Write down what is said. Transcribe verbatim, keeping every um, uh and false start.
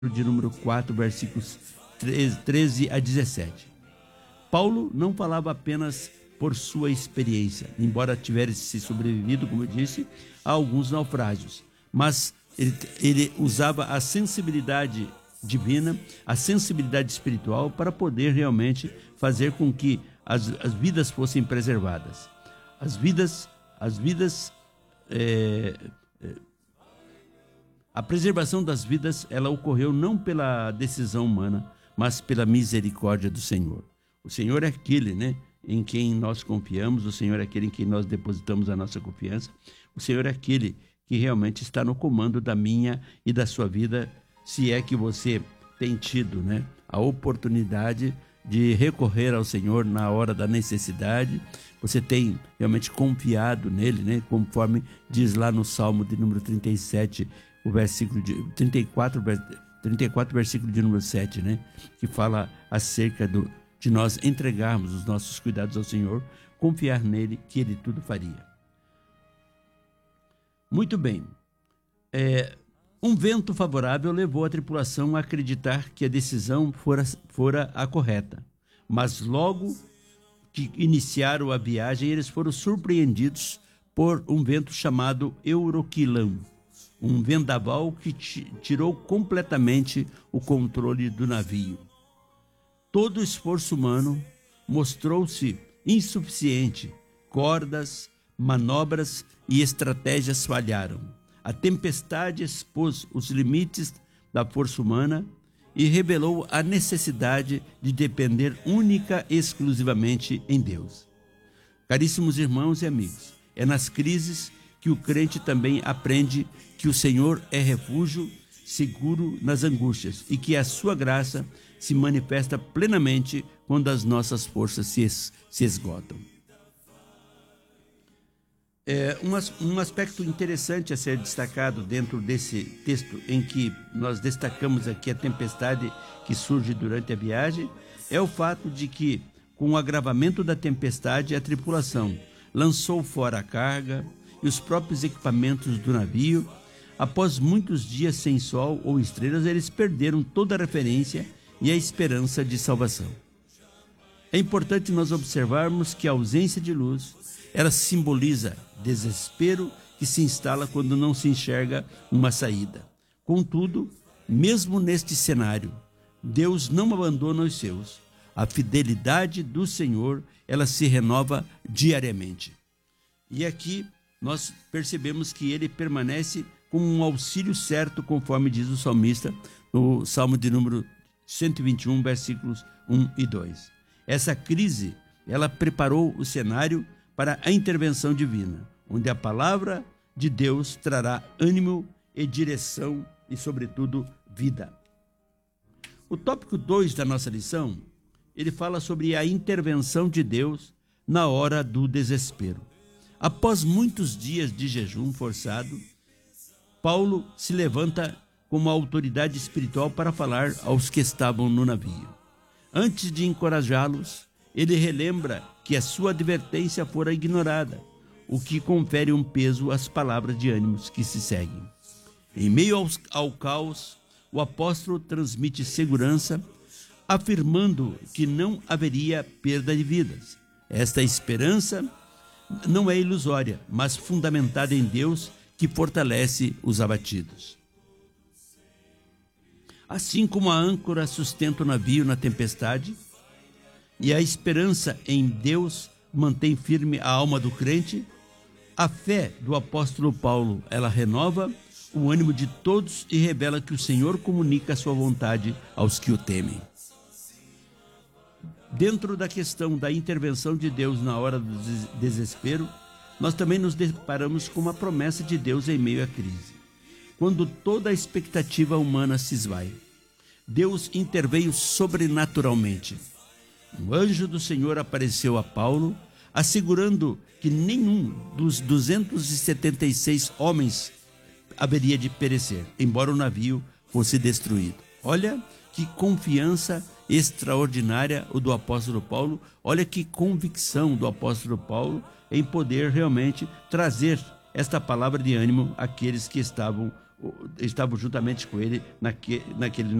de número quatro, versículos treze a dezessete. Paulo não falava apenas por sua experiência, embora tivesse sobrevivido, como eu disse, a alguns naufrágios, mas ele, ele usava a sensibilidade divina, a sensibilidade espiritual para poder realmente fazer com que as, as vidas fossem preservadas. As vidas, as vidas, é, é, a preservação das vidas, ela ocorreu não pela decisão humana, mas pela misericórdia do Senhor. O Senhor é aquele, né, em quem nós confiamos, o Senhor é aquele em quem nós depositamos a nossa confiança, o Senhor é aquele que realmente está no comando da minha e da sua vida, se é que você tem tido, né, a oportunidade de recorrer ao Senhor na hora da necessidade, você tem realmente confiado nele, né, conforme diz lá no Salmo de número trinta e sete, o versículo de trinta e quatro, trinta e quatro, versículo de número sete, né, que fala acerca do, de nós entregarmos os nossos cuidados ao Senhor, confiar nele que ele tudo faria. Muito bem. É, um vento favorável levou a tripulação a acreditar que a decisão fora, fora a correta, mas logo que iniciaram a viagem, eles foram surpreendidos por um vento chamado Euroquilão, um vendaval que tirou completamente o controle do navio. Todo o esforço humano mostrou-se insuficiente. Cordas, manobras e estratégias falharam. A tempestade expôs os limites da força humana e revelou a necessidade de depender única e exclusivamente em Deus. Caríssimos irmãos e amigos, é nas crises que o crente também aprende que o Senhor é refúgio seguro nas angústias e que a sua graça se manifesta plenamente quando as nossas forças se, es, se esgotam. É, um, um aspecto interessante a ser destacado dentro desse texto, em que nós destacamos aqui a tempestade que surge durante a viagem, é o fato de que, com o agravamento da tempestade, a tripulação lançou fora a carga e os próprios equipamentos do navio. Após muitos dias sem sol ou estrelas, eles perderam toda a referência e a esperança de salvação. É importante nós observarmos que a ausência de luz, ela simboliza desespero que se instala quando não se enxerga uma saída. Contudo, mesmo neste cenário, Deus não abandona os seus. A fidelidade do Senhor, ela se renova diariamente. E aqui nós percebemos que ele permanece como um auxílio certo, conforme diz o salmista, no Salmo de número cento e vinte e um, versículos um e dois. Essa crise, ela preparou o cenário para a intervenção divina, onde a palavra de Deus trará ânimo e direção e, sobretudo, vida. O tópico dois da nossa lição, ele fala sobre a intervenção de Deus na hora do desespero. Após muitos dias de jejum forçado, Paulo se levanta como autoridade espiritual para falar aos que estavam no navio. Antes de encorajá-los, ele relembra que a sua advertência fora ignorada, o que confere um peso às palavras de ânimos que se seguem. Em meio aos, ao caos, o apóstolo transmite segurança, afirmando que não haveria perda de vidas. Esta esperança não é ilusória, mas fundamentada em Deus, que fortalece os abatidos. Assim como a âncora sustenta o navio na tempestade, e a esperança em Deus mantém firme a alma do crente, a fé do apóstolo Paulo, ela renova o ânimo de todos e revela que o Senhor comunica a sua vontade aos que o temem. Dentro da questão da intervenção de Deus na hora do desespero, nós também nos deparamos com uma promessa de Deus em meio à crise. Quando toda a expectativa humana se esvai, Deus interveio sobrenaturalmente. O anjo do Senhor apareceu a Paulo, assegurando que nenhum dos duzentos e setenta e seis homens haveria de perecer, embora o navio fosse destruído. Olha que confiança extraordinária o do apóstolo Paulo, olha que convicção do apóstolo Paulo em poder realmente trazer esta palavra de ânimo àqueles que estavam estavam juntamente com ele naque, naquele